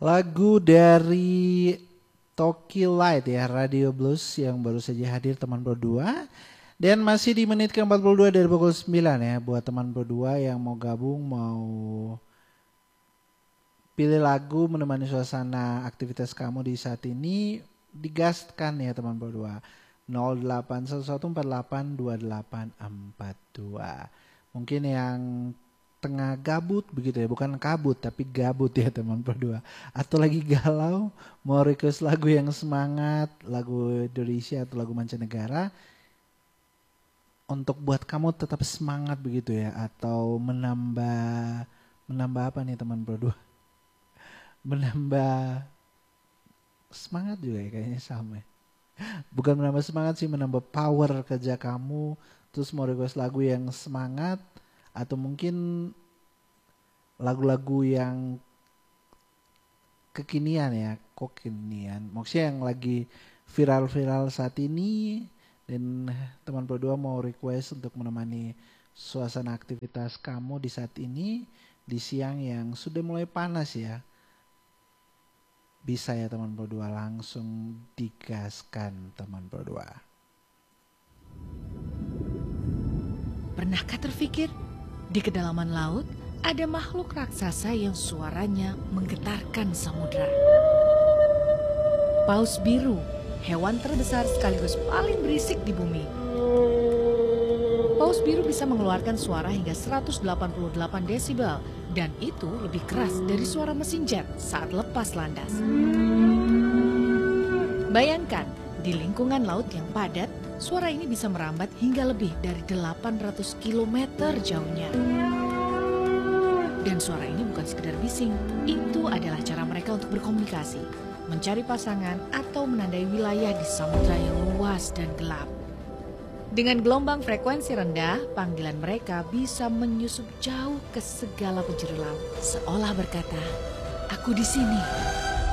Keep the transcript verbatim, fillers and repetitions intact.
Lagu dari Toki Light ya, Radio Blues yang baru saja hadir teman berdua. Dan masih di menit ke empat puluh dua dari pukul sembilan ya, buat teman berdua yang mau gabung, mau pilih lagu menemani suasana aktivitas kamu di saat ini, digaskan ya teman berdua. nol delapan satu satu empat delapan dua delapan empat dua. Mungkin yang tengah gabut begitu ya, bukan kabut tapi gabut ya teman berdua, atau lagi galau mau request lagu yang semangat, lagu Indonesia atau lagu mancanegara untuk buat kamu tetap semangat begitu ya, atau menambah menambah apa nih teman berdua, menambah semangat juga ya, kayaknya sama ya. Bukan menambah semangat sih, menambah power kerja kamu. Terus mau request lagu yang semangat, atau mungkin lagu-lagu yang kekinian ya, kekinian. Maksudnya yang lagi viral-viral saat ini, dan teman berdua mau request untuk menemani suasana aktivitas kamu di saat ini, di siang yang sudah mulai panas ya. Bisa ya teman berdua, langsung digaskan teman berdua. Pernahkah terfikir di kedalaman laut ada makhluk raksasa yang suaranya menggetarkan samudra? Paus biru, hewan terbesar sekaligus paling berisik di bumi. Paus biru bisa mengeluarkan suara hingga seratus delapan puluh delapan desibel, dan itu lebih keras dari suara mesin jet saat lepas landas. Bayangkan, di lingkungan laut yang padat, suara ini bisa merambat hingga lebih dari delapan ratus kilometer jauhnya. Dan suara ini bukan sekedar bising, itu adalah cara mereka untuk berkomunikasi, mencari pasangan, atau menandai wilayah di samudra yang luas dan gelap. Dengan gelombang frekuensi rendah, panggilan mereka bisa menyusup jauh ke segala penjuru laut, seolah berkata, "Aku di sini."